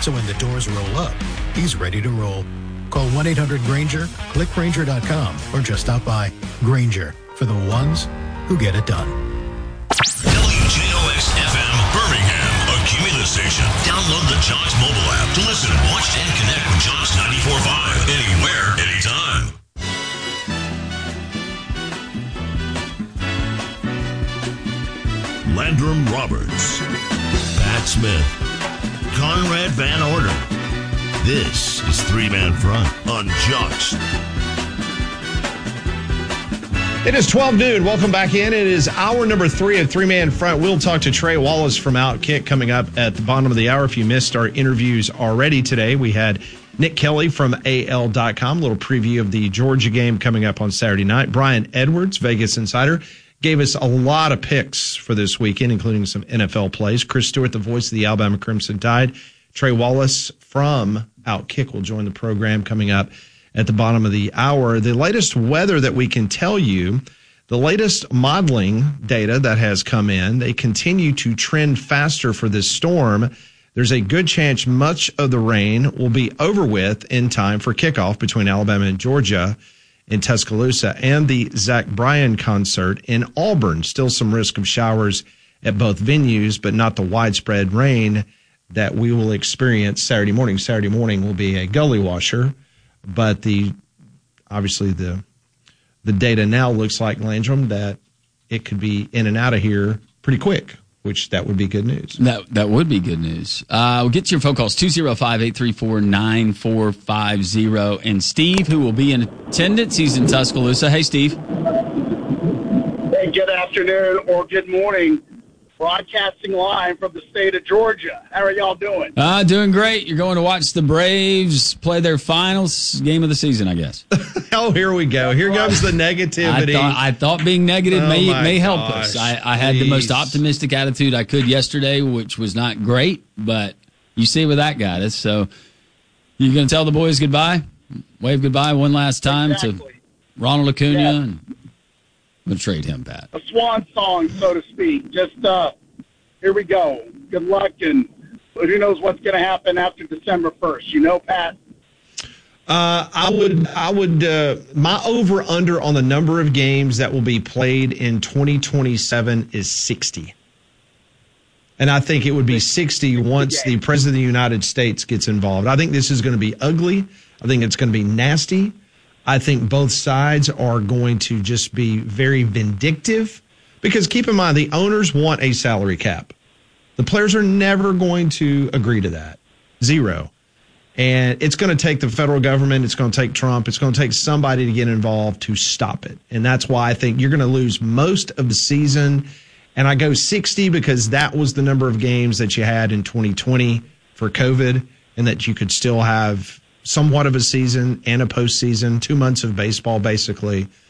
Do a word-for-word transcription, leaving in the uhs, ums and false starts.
So when the doors roll up, he's ready to roll. Call one eight hundred Granger, click Granger dot com, or just stop by. Granger, for the ones who get it done. W J O X F M Birmingham, a Cumulus station. Download the Jocks mobile app to listen, watch, and connect with Jocks ninety-four point five anywhere, anytime. Landrum Roberts, Pat Smith, Conrad Van Orden. This is Three Man Front on Jocks. It is twelve noon. Welcome back in. It is hour number three of Three Man Front. We'll talk to Trey Wallace from Outkick coming up at the bottom of the hour. If you missed our interviews already today, we had Nick Kelly from A L dot com, a little preview of the Georgia game coming up on Saturday night. Brian Edwards, Vegas Insider, gave us a lot of picks for this weekend, including some N F L plays. Chris Stewart, the voice of the Alabama Crimson Tide. Trey Wallace from Outkick will join the program coming up at the bottom of the hour. The latest weather that we can tell you, the latest modeling data that has come in, they continue to trend faster for this storm. There's a good chance much of the rain will be over with in time for kickoff between Alabama and Georgia in Tuscaloosa and the Zach Bryan concert in Auburn. Still some risk of showers at both venues, but not the widespread rain that we will experience Saturday morning. Saturday morning will be a gully washer, but the obviously the the data now looks like, Landrum, that it could be in and out of here pretty quick, which that would be good news. That that would be good news. Uh, we'll get to your phone calls, two oh five, eight three four, nine four five oh. And Steve, who will be in attendance, he's in Tuscaloosa. Hey, Steve. Hey, good afternoon or good morning. Broadcasting live from the state of Georgia. How are y'all doing? Uh, doing great. You're going to watch the Braves play their finals game of the season, I guess. Oh, here we go. Here comes the negativity. I thought, I thought being negative oh may may help gosh, us. I, I had the most optimistic attitude I could yesterday, which was not great, but you see where that got us. So you're going to tell the boys goodbye? Wave goodbye one last time exactly. to Ronald Acuna? Yeah. And I'm going to trade him, Pat. A swan song, so to speak. Just, uh, here we go. Good luck, and who knows what's going to happen after December first. You know, Pat? Uh, I would, I would, uh, my over under on the number of games that will be played in twenty twenty-seven is sixty. And I think it would be sixty once the President of the United States gets involved. I think this is going to be ugly. I think it's going to be nasty. I think both sides are going to just be very vindictive because keep in mind, the owners want a salary cap. The players are never going to agree to that. Zero. And it's going to take the federal government. It's going to take Trump. It's going to take somebody to get involved to stop it. And that's why I think you're going to lose most of the season. And I go sixty because that was the number of games that you had in twenty twenty for COVID and that you could still have somewhat of a season and a postseason, two months of baseball, basically.